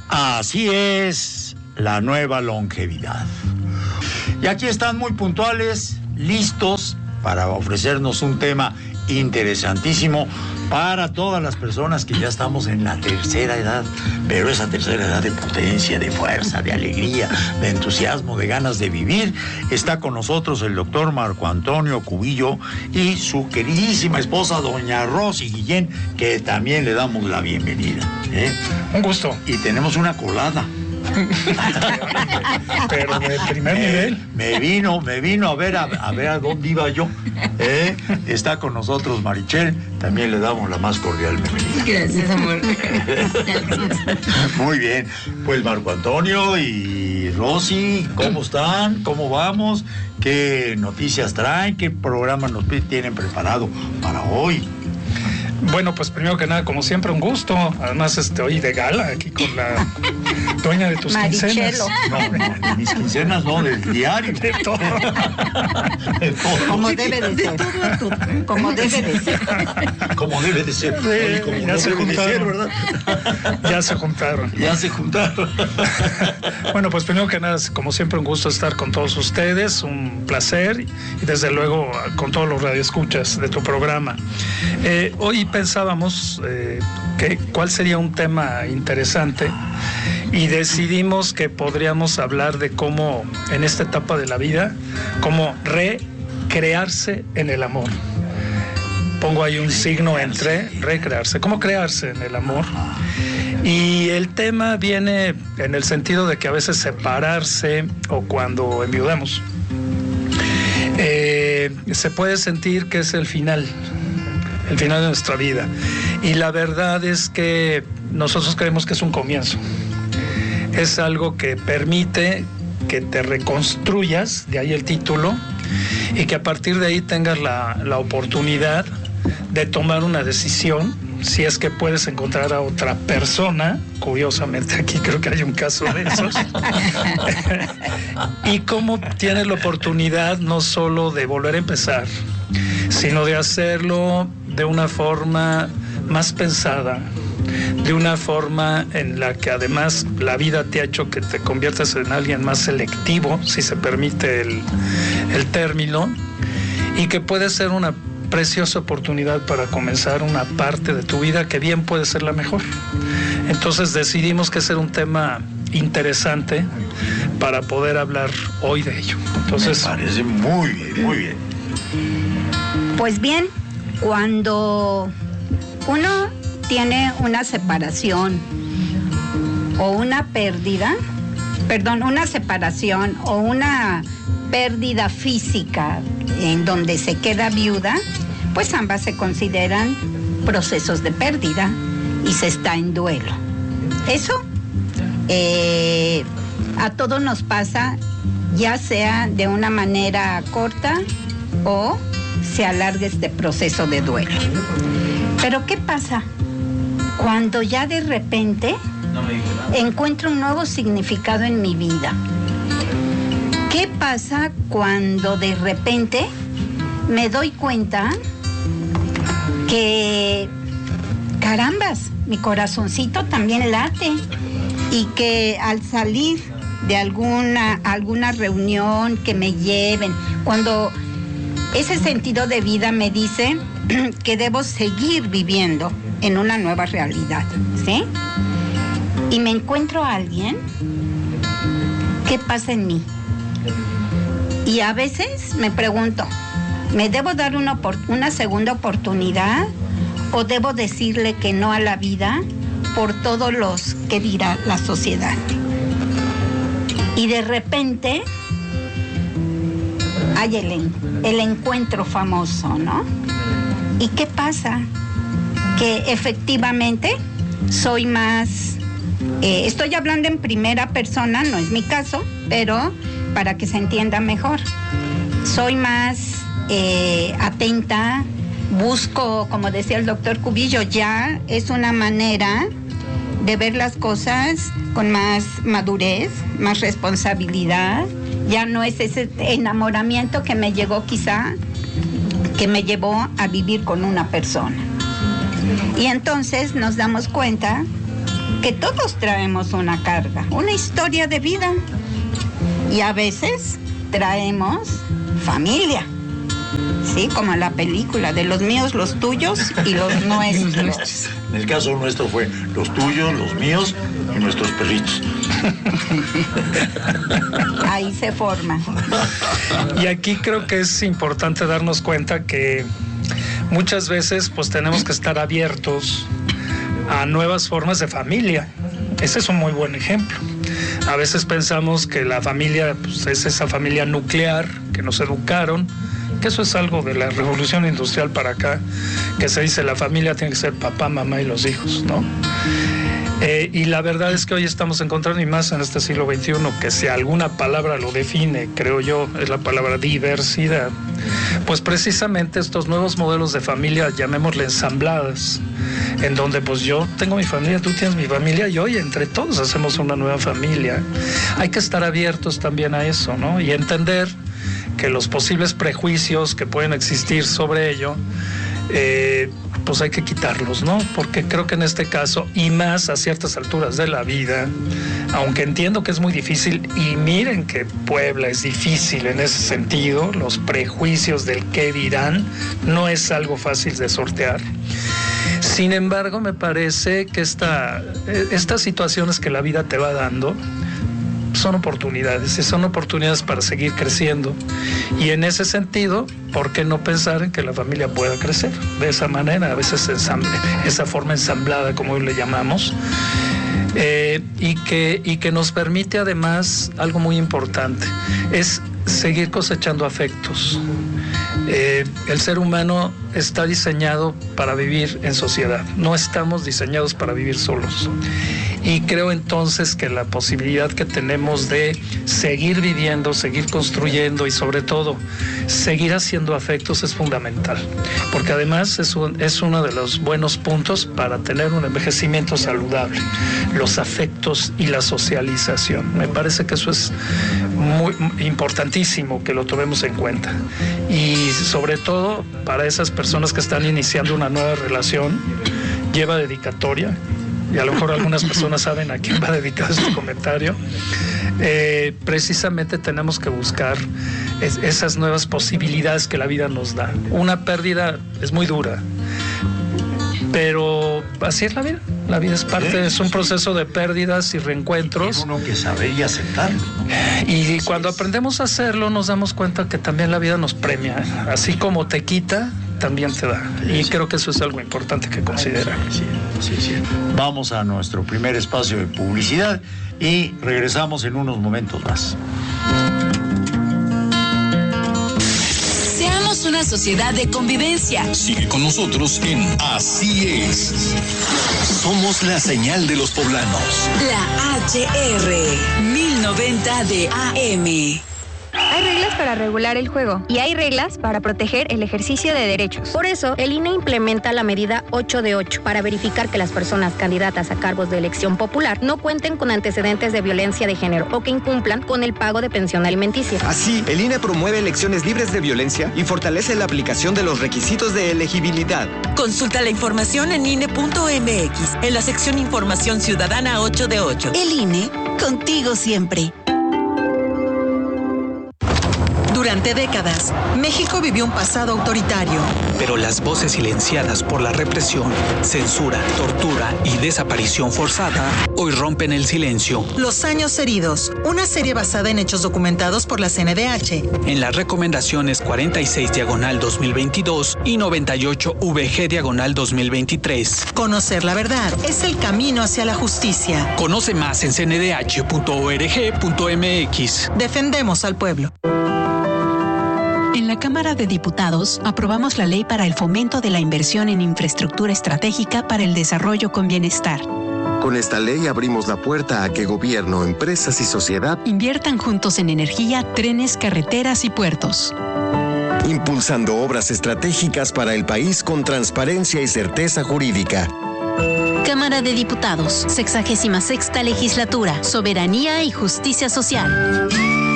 Así es la nueva longevidad. Y aquí están muy puntuales, listos para ofrecernos un tema interesantísimo para todas las personas que ya estamos en la tercera edad, pero esa tercera edad de potencia, de fuerza, de alegría, de entusiasmo, de ganas de vivir. Está con nosotros el doctor Marco Antonio Cubillo y su queridísima esposa, doña Rosy Guillén, que también le damos la bienvenida. Un gusto. Y tenemos una colada. Pero de primer nivel. Me vino a ver a dónde iba yo. Está con nosotros Marichel, también le damos la más cordial bienvenida. Gracias, amor. Muy bien, pues Marco Antonio y Rosy, ¿cómo están? ¿Cómo vamos? ¿Qué noticias traen? ¿Qué programa nos tienen preparado para hoy? Bueno, pues primero que nada, como siempre, un gusto. Además, hoy de gala aquí con la dueña de tus quincenas. No, mis quincenas no, del diario. De todo. De todo. Como debe de ser. Como debe de ser. Como debe de ser. Oye, como Ya no se debe de ser, juntaron. ¿verdad? Ya se juntaron. Bueno, pues primero que nada, como siempre, un gusto estar con todos ustedes, un placer, y desde luego con todos los radioescuchas de tu programa. Hoy pensábamos cuál sería un tema interesante y decidimos que podríamos hablar de cómo en esta etapa de la vida, cómo recrearse en el amor. Pongo ahí un signo entre recrearse, cómo crearse en el amor. Y el tema viene en el sentido de que a veces separarse o cuando enviudamos, se puede sentir que es el final de nuestra vida. Y la verdad es que nosotros creemos que es un comienzo. Es algo que permite que te reconstruyas, de ahí el título, y que a partir de ahí tengas la oportunidad de tomar una decisión, si es que puedes encontrar a otra persona. Curiosamente aquí creo que hay un caso de esos. Y cómo tienes la oportunidad no solo de volver a empezar, sino de hacerlo de una forma más pensada, de una forma en la que además la vida te ha hecho que te conviertas en alguien más selectivo, si se permite el término, y que puede ser una preciosa oportunidad para comenzar una parte de tu vida que bien puede ser la mejor. Entonces decidimos que ese era un tema interesante para poder hablar hoy de ello. Entonces, me parece muy bien, muy bien. Pues bien, cuando uno tiene una separación o una separación o una pérdida física en donde se queda viuda, pues ambas se consideran procesos de pérdida y se está en duelo. Eso a todos nos pasa, ya sea de una manera corta o se alarga este proceso de duelo. Pero ¿qué pasa cuando ya de repente encuentro un nuevo significado en mi vida? ¿Qué pasa cuando de repente me doy cuenta que, carambas, mi corazoncito también late y que al salir de alguna reunión que me lleven, cuando ese sentido de vida me dice que debo seguir viviendo en una nueva realidad, ¿sí? Y me encuentro a alguien, ¿qué pasa en mí? Y a veces me pregunto, ¿me debo dar una segunda oportunidad o debo decirle que no a la vida por todos los que dirá la sociedad? Y de repente hay el encuentro famoso, ¿no? ¿Y qué pasa? Que efectivamente soy más... estoy hablando en primera persona, no es mi caso, pero para que se entienda mejor. Soy más atenta, busco, como decía el doctor Cubillo, ya es una manera de ver las cosas con más madurez, más responsabilidad. Ya no es ese enamoramiento que me llevó a vivir con una persona. Y entonces nos damos cuenta que todos traemos una carga, una historia de vida. Y a veces traemos familia. Sí, como en la película, de los míos, los tuyos y los nuestros. En el caso nuestro fue los tuyos, los míos y nuestros perritos. Ahí se forma. Y aquí creo que es importante darnos cuenta que muchas veces pues tenemos que estar abiertos a nuevas formas de familia. Ese es un muy buen ejemplo. A veces pensamos que la familia pues, es esa familia nuclear que nos educaron, que eso es algo de la revolución industrial para acá, que se dice la familia tiene que ser papá, mamá y los hijos, ¿no? Y la verdad es que hoy estamos encontrando, y más en este siglo XXI, que si alguna palabra lo define, creo yo, es la palabra diversidad, pues precisamente estos nuevos modelos de familia, llamémosle ensambladas, en donde pues yo tengo mi familia, tú tienes mi familia, y hoy entre todos hacemos una nueva familia. Hay que estar abiertos también a eso, ¿no? Y entender que los posibles prejuicios que pueden existir sobre ello, pues hay que quitarlos, ¿no? Porque creo que en este caso, y más a ciertas alturas de la vida, aunque entiendo que es muy difícil, y miren que Puebla es difícil en ese sentido, los prejuicios del qué dirán, no es algo fácil de sortear. Sin embargo, me parece que estas situaciones que la vida te va dando, son oportunidades, y son oportunidades para seguir creciendo. Y en ese sentido, ¿por qué no pensar en que la familia pueda crecer de esa manera? A veces esa forma ensamblada, como hoy le llamamos, y que nos permite además algo muy importante, es seguir cosechando afectos. El ser humano está diseñado para vivir en sociedad, no estamos diseñados para vivir solos. Y creo entonces que la posibilidad que tenemos de seguir viviendo, seguir construyendo y sobre todo seguir haciendo afectos es fundamental, porque además es uno de los buenos puntos para tener un envejecimiento saludable, los afectos y la socialización. Me parece que eso es muy importantísimo que lo tomemos en cuenta, y sobre todo para esas personas que están iniciando una nueva relación, lleva dedicatoria. Y a lo mejor algunas personas saben a quién va dedicado este comentario. Precisamente tenemos que buscar esas nuevas posibilidades que la vida nos da. Una pérdida es muy dura, pero así es la vida. La vida es parte, es un proceso de pérdidas y reencuentros. Tiene uno que saber y aceptarlo, ¿no? Y cuando aprendemos a hacerlo, nos damos cuenta que también la vida nos premia. Así como te quita, también te da. Y creo que eso es algo importante que considerar. Sí. Vamos a nuestro primer espacio de publicidad y regresamos en unos momentos más. Seamos una sociedad de convivencia. Sigue con nosotros en Así es. Somos la señal de los poblanos. La HR 1090 de AM. Hay reglas para regular el juego y hay reglas para proteger el ejercicio de derechos. Por eso, el INE implementa la medida 8 de 8 para verificar que las personas candidatas a cargos de elección popular no cuenten con antecedentes de violencia de género o que incumplan con el pago de pensión alimenticia. Así, el INE promueve elecciones libres de violencia y fortalece la aplicación de los requisitos de elegibilidad. Consulta la información en INE.mx, en la sección Información Ciudadana 8 de 8. El INE, contigo siempre. Durante décadas, México vivió un pasado autoritario. Pero las voces silenciadas por la represión, censura, tortura y desaparición forzada hoy rompen el silencio. Los años heridos, una serie basada en hechos documentados por la CNDH. En las recomendaciones 46/2022 y 98/VG/2023. Conocer la verdad es el camino hacia la justicia. Conoce más en cndh.org.mx. Defendemos al pueblo. En la Cámara de Diputados aprobamos la ley para el fomento de la inversión en infraestructura estratégica para el desarrollo con bienestar. Con esta ley abrimos la puerta a que gobierno, empresas y sociedad inviertan juntos en energía, trenes, carreteras y puertos. Impulsando obras estratégicas para el país con transparencia y certeza jurídica. Cámara de Diputados, 66ª Legislatura, Soberanía y Justicia Social.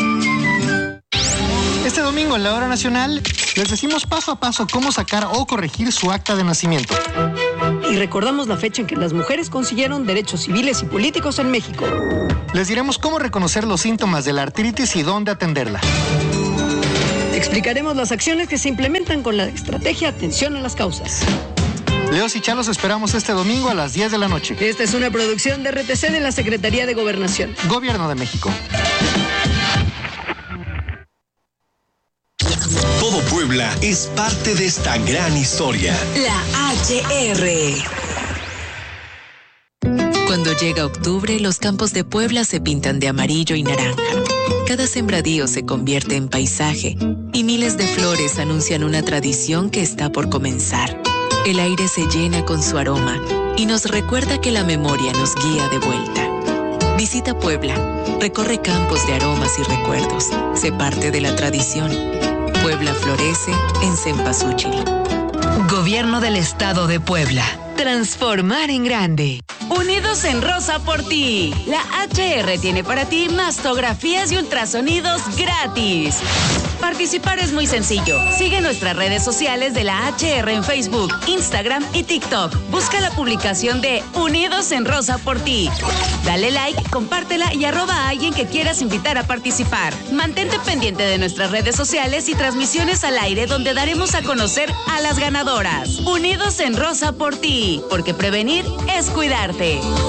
Este domingo en la Hora Nacional les decimos paso a paso cómo sacar o corregir su acta de nacimiento. y recordamos la fecha en que las mujeres consiguieron derechos civiles y políticos en México. Les diremos cómo reconocer los síntomas de la artritis y dónde atenderla. Explicaremos las acciones que se implementan con la estrategia Atención a las Causas. Leos y Chalos esperamos este domingo a las 10 de la noche. Esta es una producción de RTC de la Secretaría de Gobernación. Gobierno de México. Todo Puebla es parte de esta gran historia. La HR. Cuando llega octubre, los campos de Puebla se pintan de amarillo y naranja. Cada sembradío se convierte en paisaje y miles de flores anuncian una tradición que está por comenzar. El aire se llena con su aroma y nos recuerda que la memoria nos guía de vuelta. Visita Puebla, recorre campos de aromas y recuerdos. Sé parte de la tradición. Puebla florece en Cempasúchil. Gobierno del Estado de Puebla. Transformar en grande. Unidos en Rosa por ti. La HR tiene para ti mastografías y ultrasonidos gratis. Participar es muy sencillo. Sigue nuestras redes sociales de la HR en Facebook, Instagram y TikTok. Busca la publicación de Unidos en Rosa por ti. Dale like, compártela y @ a alguien que quieras invitar a participar. Mantente pendiente de nuestras redes sociales y transmisiones al aire donde daremos a conocer a las ganadoras. Unidos en Rosa por ti, porque prevenir es cuidarte.